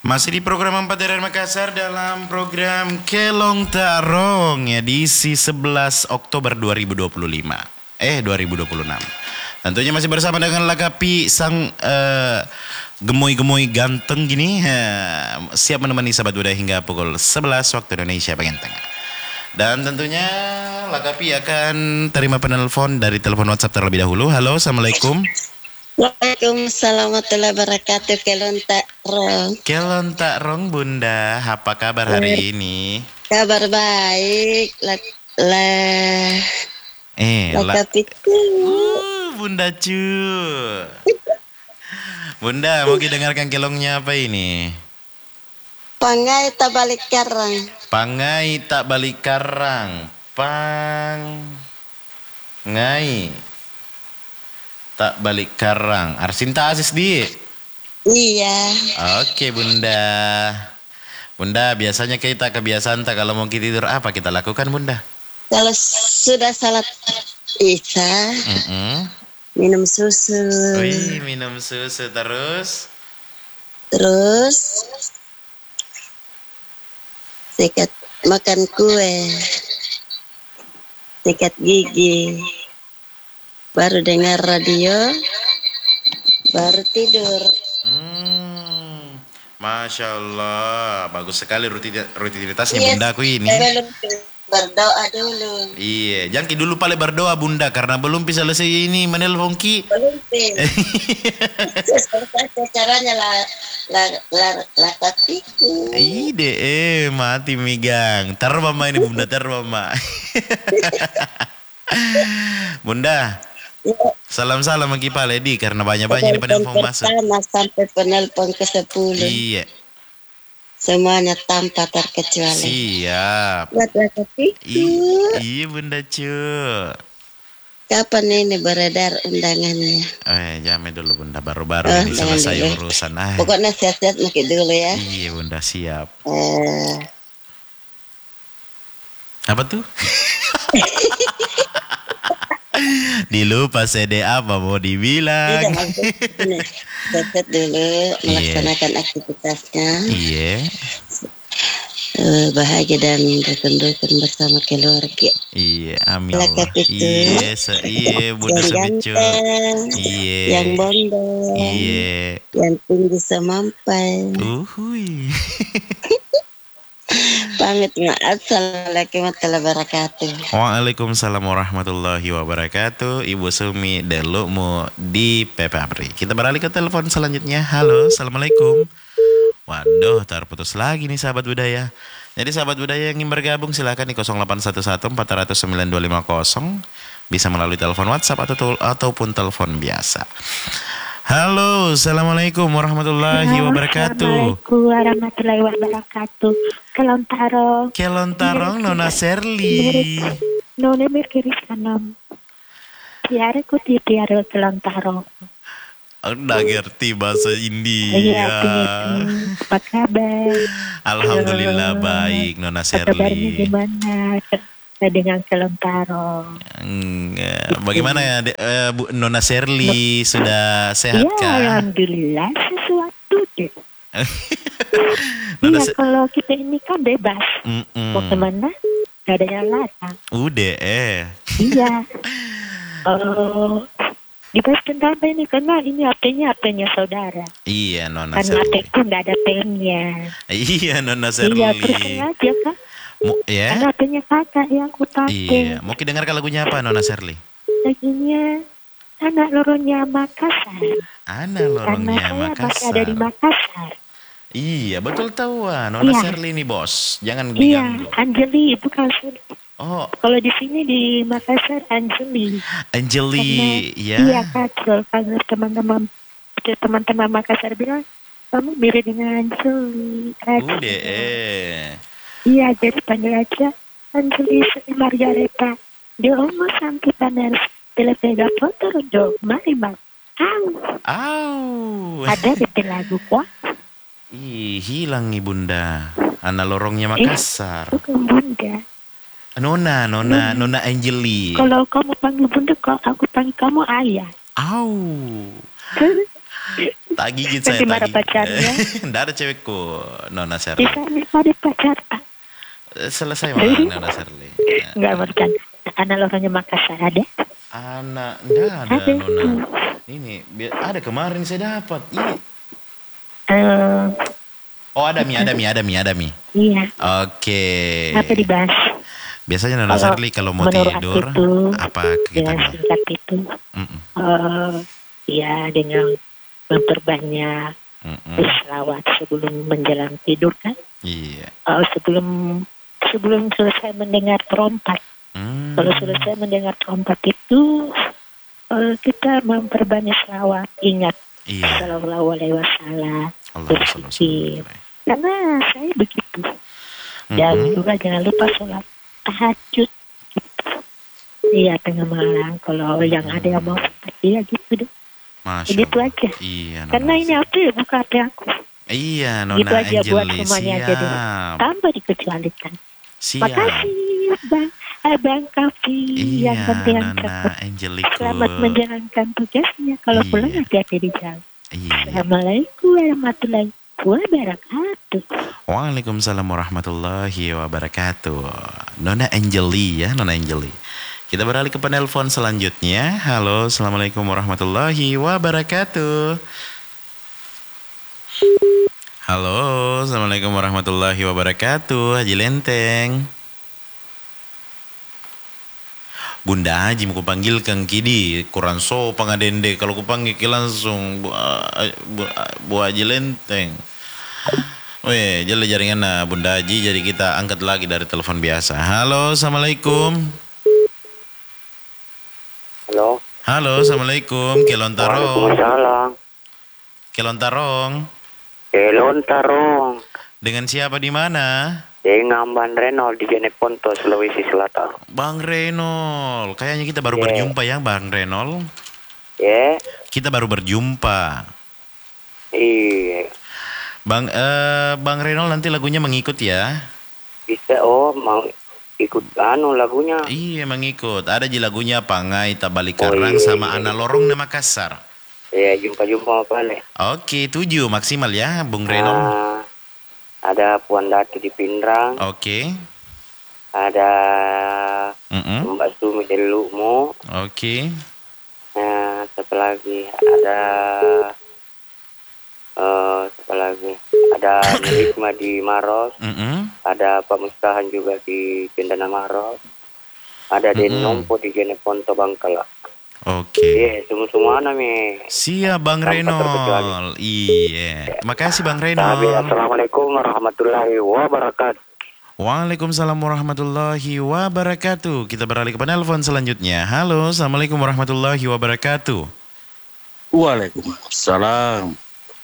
Masih di program 4 dari Makassar dalam program Kelong Tarong edisi 11 Oktober 2025. 2026. Tentunya masih bersama dengan Lakapi sang gemoy-gemoy ganteng gini, siap menemani sahabat budaya hingga pukul 11 waktu Indonesia bagian tengah. Dan tentunya Lakapi akan terima penelpon dari telepon WhatsApp terlebih dahulu. Halo, Assalamualaikum. Waalaikumsalam warahmatullahi wabarakatuh. Kelon tak rong Bunda, apa kabar hari ini? Kabar baik. Bunda cu. Bunda, mau dengarkan kelongnya apa ini? Pangai tak balik karang. Pangai tak balik karang. Pangai tak balik karang. Arsinta asis di. Iya. Oke Bunda. Bunda, biasanya kita kebiasaan tak kalau mau tidur apa kita lakukan Bunda? Kalau sudah salat isya, minum susu. Wih, minum susu terus sikat makan kue, sikat gigi, baru dengar radio, baru tidur. Masya Allah, bagus sekali rutinitasnya Bunda aku ini. Berdoa dulu. Iya, jangan dulu paling berdoa Bunda karena belum bisa selesai ini menelpon ki. Belum caranya katiku. Ide mati migang. Tar mama ini Bunda, tar mama. Bunda. Salam-salam bagi Pak Ledi karena banyak-banyak ini penelpon masuk. Sampai penelpon ke-10. Iya. Semuanya tanpa terkecuali. Siap. Iya Bunda cu. Kapan ini beredar undangannya? Jamin dulu Bunda, baru-baru ini selesai urusan. Pokoknya siap-siap makin dulu ya. Iya Bunda siap. Apa tuh? Dilupa CD apa mau dibilang? Siap dulu melaksanakan aktivitasnya. Iya. Bahagia dan rukun-rukun bersama keluarga. Iya, amin Allah. Iya, Bunda sebicu. Iya. Yang bondong. Iya. Yang tinggi semampai. Pamit maaf. Assalamualaikum warahmatullahi wabarakatuh. Waalaikumsalam warahmatullahi wabarakatuh. Ibu Sumi Delukmu di PPAPRI. Kita beralih ke telepon selanjutnya. Halo, Assalamualaikum. Waduh, terputus lagi nih sahabat budaya. Jadi sahabat budaya yang ingin bergabung silakan di 0811 400 9250. Bisa melalui telepon WhatsApp ataupun telepon biasa. Halo, Assalamualaikum warahmatullahi wabarakatuh. Assalamualaikum warahmatullahi wabarakatuh. Kelon tarong Nona Serli. Nona berkiri sanam. Tiara kuti tiara kelon tarong. Udah ngerti bahasa India. Iya, apa kabar? Alhamdulillah baik Nona Serli. Kabarnya gimana? Dengan kelon tarong. Bagaimana ya Bu Nona Serli, sudah sehat kah? Alhamdulillah sesuatu deh. Iya, kalau kita ini kan bebas. Mau kemana? Gak ada yang larang. Udah Iya. Dibahas tentang apa ini? Karena ini HP-nya saudara. Iya Nona Serli. Karena HP-ku gak ada pen-nya. Iya Nona Serli. Iya, terus aja kan. Ya? Karena HP-nya kakak yang aku pakai. Iya, mau dengar lagunya apa Nona Serli? Lagunya Anak Lorongnya Makassar. Anak Lorongnya Makassar. Karena saya masih ada di Makassar. Iya, betul tahu Nona Serli nih bos. Jangan diganggu. Iya, Anjeli bukan Serli. Oh. Kalau di sini di Makassar Anjeli. Anjeli, ya. Iya kacau. Karena teman-teman Makassar bilang kamu mirip dengan Anjeli. Udah. Iya, jadi panggil aja Anjeli Margareta. De homo santi paner telepega foto do mari bang. Ada di lagu kuah. Hilang nih Bunda. Anak Lorongnya Makassar. Bukan Bunda. Nona Anjeli. Kalau kamu panggil Bunda, kalau aku panggil kamu ayah. Tak gigit Nanti saya, marah pacarnya. Nggak ada cewekku, Nona Sherly. Bisa ada pacar. Selesai malah Nona Sherly. Enggak bercanda. Anak orangnya Makassar ada. Anak, nggak ada Ada. Nona. Ini, ada kemarin saya dapat. Ini. Eh, Oh ada Mi. iya. Oke. Apa dibahas? Biasanya Nona Sherly kalau mau menurut tidur, aku itu, apa dengan kegiatannya? singkat itu, Mm-mm. ya dengan memperbanyak Mm-mm. berselawat sebelum menjelang tidur kan. Iya. Sebelum selesai mendengar trompat. Kalau selesai mendengar trompat itu kita memperbanyak selawat. Ingat, Iya. sallallahu alaihi wasallam, Allah berpikir. Karena saya begitu. Dan juga jangan lupa sholat tahajud. Gitu. Iya, tengah malam. Kalau yang ada yang mau seperti ya gitu deh. Masya Begitu Allah. aja. Iya. Karena ini apa ya, buka HP aku. Iya, Nona Gitu aja buat Angeli. semuanya aja deh. Siap. Tanpa dikecualikan. Siap. Makasih Bang Kapi Iya, yang penting Nona Angeliku. selamat menjalankan tugasnya. Kalau Iya. pulang hati-hati di jalan. Iya. Assalamualaikum warahmatullahi wabarakatuh. Waalaikumsalam warahmatullahi wabarakatuh. Nona Angeli ya, Nona Angeli. Kita beralih ke penelpon selanjutnya. Halo, assalamualaikum warahmatullahi wabarakatuh. Halo, assalamualaikum warahmatullahi wabarakatuh. Haji Lenteng. Bunda Haji mau kupanggil Kang Kidi, kurang sopan ngadende kalau kupanggil ke langsung Bu Haji Lenteng. Weh, jadi jaringan Bunda Haji, jadi kita angkat lagi dari telepon biasa. Halo, assalamualaikum. Halo. Halo, assalamualaikum. Kelontarong. Waalaikumsalam. Kelontarong. Kelontarong. Dengan siapa di mana? Dengan Bang Renol di Jeneponto, Sulawesi Selatan. Bang Renol. Kayaknya kita baru berjumpa ya, Bang Renol. Ya. Kita baru berjumpa. Iya. Bang Renol nanti lagunya mengikut ya. Bisa mau ikut lagunya. Iya mengikut. Ada di lagunya Pangai Tabalik Karang sama Ana Lorong nama Kasar. Ya, jumpa balik. Oke, 7 maksimal ya, Bung Renol. Ada Puan Datu di Pindrang. Oke. Ada Mbak Sumi dari Lukmo. Oke. Satu lagi ada ada Nikma di Maros. Ada Pak Mustahan juga di Cendana Maros. Ada Den Nompo di Jeneponto Bangkala. Oke. Semua nami. Siap Bang Renol. Iya. Terima kasih Bang Renol. Assalamualaikum warahmatullahi wabarakatuh. Waalaikumsalam warahmatullahi wabarakatuh. Kita beralih ke penelpon selanjutnya. Halo, assalamualaikum warahmatullahi wabarakatuh. Waalaikumsalam.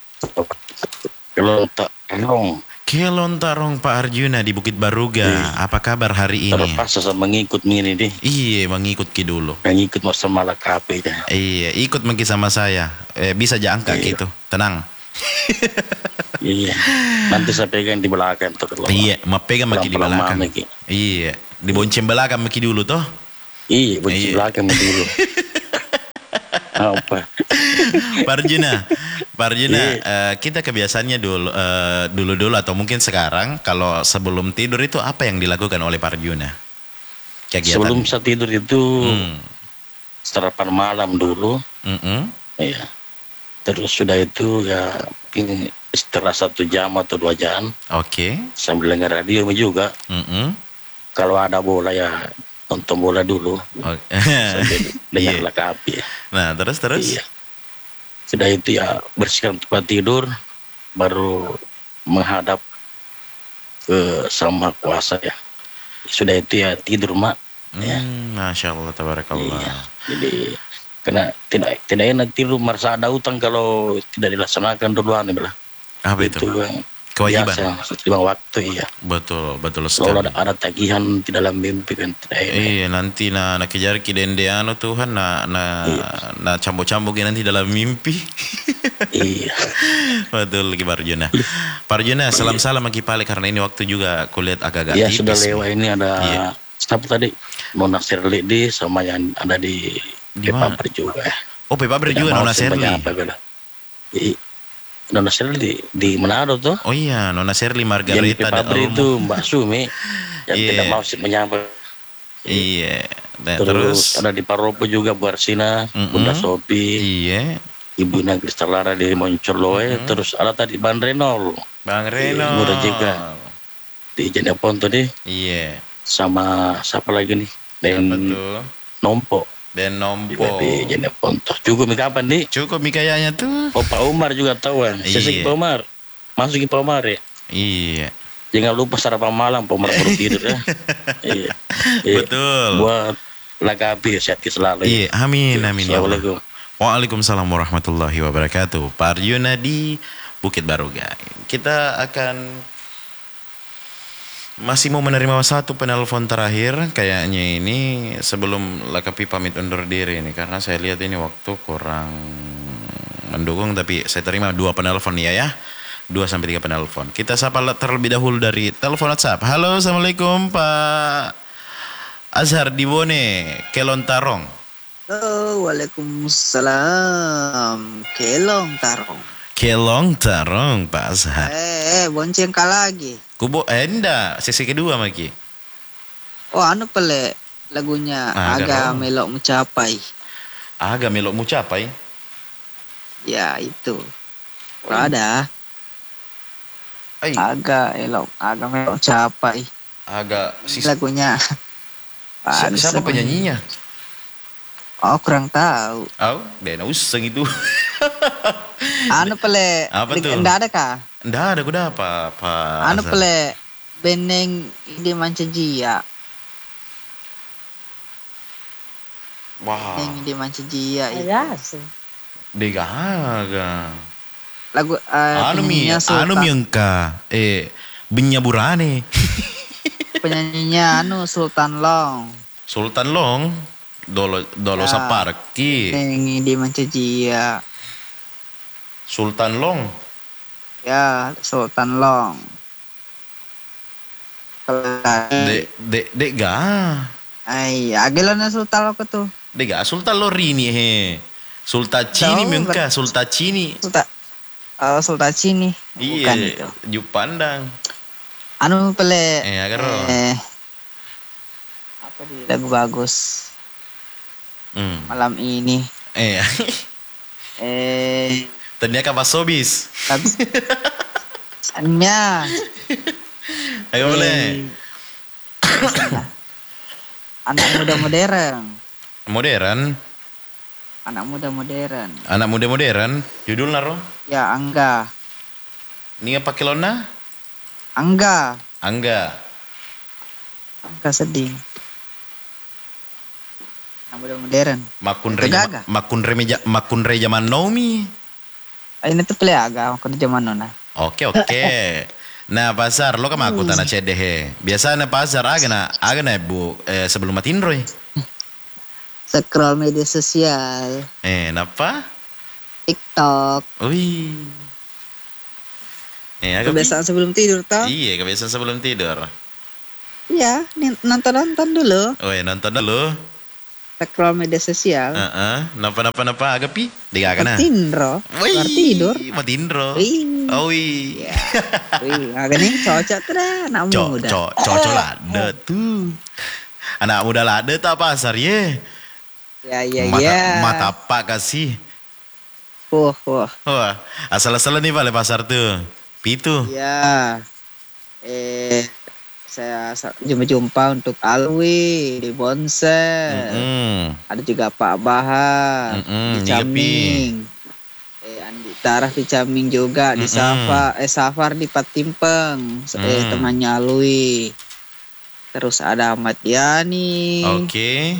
Kelontarong Pak Arjuna di Bukit Baruga. Apa kabar hari ini? Terpaksa saya mengikut ini deh. Iya, mengikut ki dulu. Mengikut masa malah kape deh. Iya, ikut mengki sama saya. Bisa aja angka gitu. Tenang. Iya. Nanti saya pegang di belakang tuh kalau. Iya, mau pegang maki di belakang. Maki. Iya, dibonceng belakang maki dulu toh. Iya, bonceng belakang dulu. Apa? Pak Arjuna, kita kebiasaannya dulu atau mungkin sekarang kalau sebelum tidur itu apa yang dilakukan oleh Pak Arjuna? Kegiatan. Sebelum saya tidur itu sarapan malam dulu. Iya. Terus sudah itu ya setelah 1 jam atau 2 jam. Oke. Sambil dengar radio juga. Kalau ada bola ya nonton bola dulu. Sambil dengar api. Nah terus. Iya. Sudah itu ya bersihkan tempat tidur, baru menghadap ke Sama Kuasa ya. Sudah itu ya tidur mak. Ya. Masya Allah, tabarakallah. Iya. Jadi karena tidak enak tidur merasa ada utang kalau tidak dilaksanakan duluan ya. Apa itu? Kewajiban. Lima waktu iya. Betul sekali. Kalau ada tagihan di dalam mimpi kan tidak enak. Iya nanti nak kejar kidendeano Tuhan na cambo-cambo nanti dalam mimpi. Iya. Betul lagi Pak Arjuna. Pak Arjuna salam-salam lagi Pale karena ini waktu juga kulihat agak-agak Iya tipis. sudah lewat ini ada siapa tadi? Nona Sherly sama yang ada di Pabrik juga. Oh Pabrik juga Nona Sherly. Nona Shirley di Manado tuh. Oh iya, Nona Shirley Yang di Margarita dan pabrik Olmo. itu Mbak Sumi yang Iya. tidak mau menyambut. Iya. Nah, Terus ada di Paropo juga Bu Arsina, Bunda Sopi, Iya. Ibu Negeri Lara di Moncorloe, terus ada tadi Bang Renol Bang Reno. Murah juga. Di Jeneponto deh, Iya. sama siapa lagi nih? Dan Betul. Nompo Dan juga Nompo. di Jeneponto. Cukup nih kapan nih? Cukup nih kayaknya tuh. Oh Pak Umar juga tahu kan? Iya. Sesek Pak Umar, masukin Pak Umar ya. Iya. Jangan lupa sarapan malam Pak Umar baru tidur ya. Iya. Iya. Betul. Buat lagapi sehat selalu. Iya, amin amin ya Allah. Assalamualaikum. Waalaikumsalam warahmatullahi wabarakatuh. Pak Aryuna di Bukit Baruga. Kita akan masih mau menerima satu penelpon terakhir kayaknya ini sebelum Lakapi pamit undur diri ini karena saya lihat ini waktu kurang mendukung, tapi saya terima 2 penelpon ya. 2 sampai 3 penelpon. Kita sapa terlebih dahulu dari telepon WhatsApp. Halo, Assalamualaikum Pak Azhar di Bone, Kelontarong. Oh, waalaikumsalam. Kelong tarong. Kelong Tarong Pak Azhar. Bonceng ka lagi. Kubo enggak, sesi kedua Maki. Oh, anu pele lagunya Agak agak melok mencapai. Agak melok mu capai. Ya, itu. Ada Ai, agak melok mencapai. agak Lagunya. siapa Bagus. penyanyinya? Oh, kurang tahu. Oh, Dena Useng itu. Anu pele. Apa tuh? Enggak ada kah? Enggak ada kuda apa. Anu pele beneng ide mancajia. Wah, Beneng ide mancajia itu. dega aga. Lagu Anu mi engka. Benyaburane. penyanyinya anu Sultan Long. Sultan Long, Dolo Ya. Saparki. Beneng ide mancajia. Sultan Long. Ya, Sultan Long. Dega. Ay, agelan na Sultan Long tuh. Dega Sultan Lorini he. Sultacini mengka, Sultacini. Sultacini. Bukan Iya, itu. Jupandang. Anu pele. Agar Apa di lagu bagus malam ini. Ternyata Pak Sobis. Lagu Anya. Ayo boleh. Anak muda modern. Modern. Anak muda modern. Anak muda modern. Judul naro. Ya, Angga. Ini apa kilona? Angga. Angga. Angga sedih. Anak muda modern. Makun reja manomi. Ini tuh pele agak aku zaman nona. Oke. Nah pasar lo kan aku tanah cedehe. Biasanya pasar agak na bu sebelum matindroy. Scroll media sosial. Napa? TikTok. Wih. Agak Kebiasaan sebelum tidur toh? Iya, kebiasaan sebelum tidur. Iya, nonton dulu. Oh nonton dulu. Scroll media sosial. Napa agak pi? Diga kana. Tindro. Keluar tidur. Matindro. Wih. Oh wih. Ya. Wih, agak nih cocok tuh dah, anak muda. Cocok lade tuh. Anak muda lade tak pasar ye. Ya. Mata apa kasih? Wah. Wah, asal-asalan nih Pak pasar tuh. Pitu. Ya. Saya jumpa untuk Alwi di Bonser. Ada juga Pak Bahar di Caming. Andi Tarah di Caming juga, di Safar di Patimpeng. Temannya Alwi. Terus ada Ahmad Yani. Oke.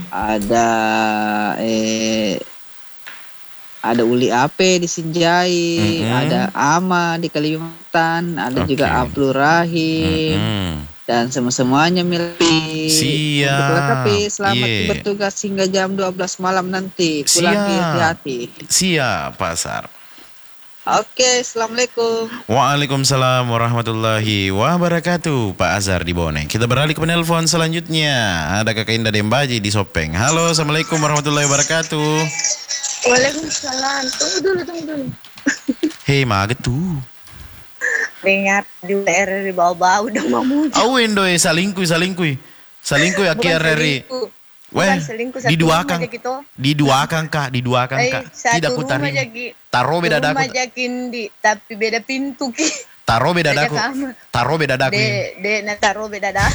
Ada Uli Ape di Sinjai, ada Ama di Kalimantan, ada juga Abdul Rahim, dan semuanya milih. Siap. Untuk Lakapi, selamat bertugas hingga jam 12 malam nanti. Pulang hati-hati. Siap, Pasar. Oke, Assalamualaikum. Waalaikumsalam warahmatullahi wabarakatuh. Pak Azhar di Bone. Kita beralih ke penelpon selanjutnya. Ada Kakak Indah Dembaji di Sopeng. Halo, Assalamualaikum warahmatullahi wabarakatuh. Waalaikumsalam. Tunggu dulu. Hei maget tuh. Dengar juga RRI bau-bau udah mau muncul. Awen doy salingkuy. Salingkuy aki RRI. Weh, diduakan. Diduakan kak. Tidak ku tarik. Taruh beda daku. Tapi beda pintu ki. Taruh beda daku. Taruh beda daku. Na taruh beda daku.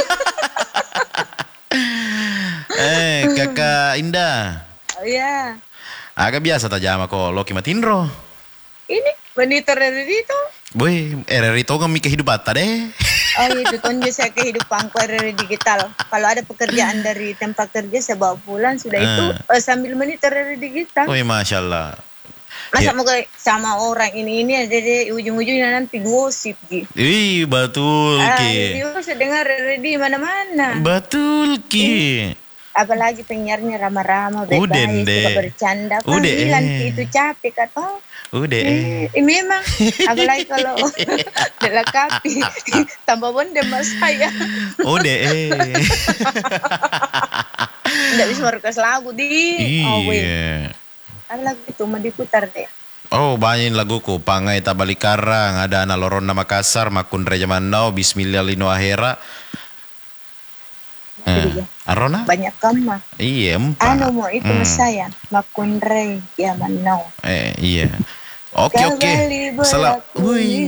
Kakak Indah. Oh iya. Agak biasa tajama ko Loki Matindro. Ini monitor RRI itu. Boy, RRI itu kami kehidupan deh. Oh itu tonjol saya kehidupanku RRI digital. Kalau ada pekerjaan dari tempat kerja saya bawa pulang sudah itu sambil monitor RRI digital. Wih Masya Allah. Masa mau sama orang ini aja deh ujung-ujungnya nanti gosip gitu. Ih betul Ki. Saya dengar RRI di mana-mana. Betul Ki. Apalagi penyiarnya ramah-ramah, baik-baik, suka bercanda. Panggilan itu capek kata. Udah memang apalagi kalau dilengkapi tambah bonde mas saya. Udah Nggak bisa merekas lagu di. Iya. Lagu itu mau diputar deh. Oh banyak laguku. Pangai tabali karang. Ada anak loron nama Makassar. Makun reja manau. Bismillah lino ahera. Arona? Banyak kama. Iya 4. Anu mau itu mas saya. Makun reja manau. Iya. Oke. Salam. Wih.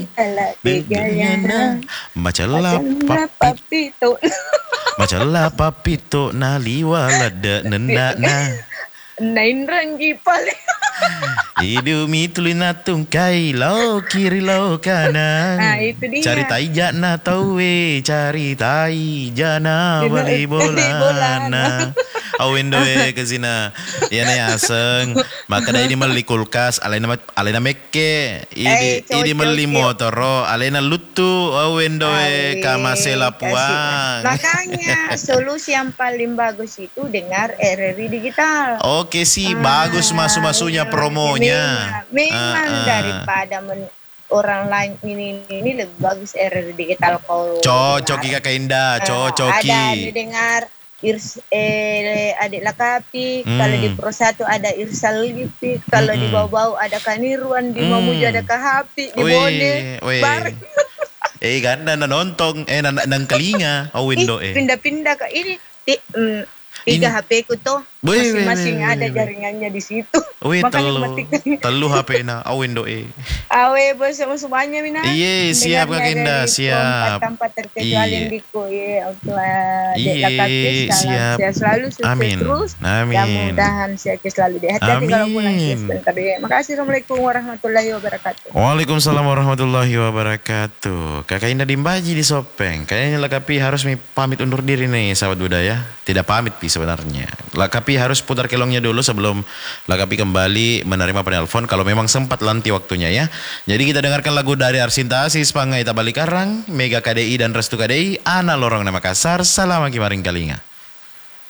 Macalah papito. Macalah papito naliwalada nena. Nain rangi paling. Hidumi tulinatung kai lau kiri lau kanan. Nah itu dia. Cari tai jana tawe, cari tai jana bali bolana. Awen doe ke sina. Ya ne aseng. Maka da ini meli kulkas, alena mekke. Ini meli motoro, alena lutu. Awen doe kamasela puang. Makanya solusi yang paling bagus itu dengar RRI digital. Oke sih, bagus masuk-masuknya promonya. Memang daripada orang lain ini lebih bagus RRI digital kalau. Cocok Kakak Indah, cocok. Ada dengar adik lakapi, kalau di Pro 1 ada Irsal Lipi, kalau di bawah ada Kaniruan, di Mamuju ada Kahapi, di Bone bareng. Kan nonton nang kalinga window pindah-pindah ke ini 3 HP ku tuh masing-masing ada jaringannya di situ. Telu HP na window awe bos sama semuanya mina. Iya siap Kak Indah siap. Tanpa terkecuali diku untuk siap. Saya selalu sukses Amin. terus. Amin. Mudah-mudahan saya selalu hati-hati kalau pulang sebentar deh. Makasih. Assalamualaikum warahmatullahi wabarakatuh. Waalaikumsalam warahmatullahi wabarakatuh. Kakak Indah Dimbaji di Sopeng. Kayaknya Lakapi harus pamit undur diri nih sahabat budaya. Tidak pamit sebenarnya. Lakapi harus putar kelongnya dulu sebelum Lakapi kembali menerima penelpon kalau memang sempat nanti waktunya ya. Jadi kita dengarkan lagu dari Arsinta Asis, Pangai Tabali Karang, Mega KDI dan Restu KDI, Ana Lorong Nama Kasar, Salam Aki Maring Kalinga.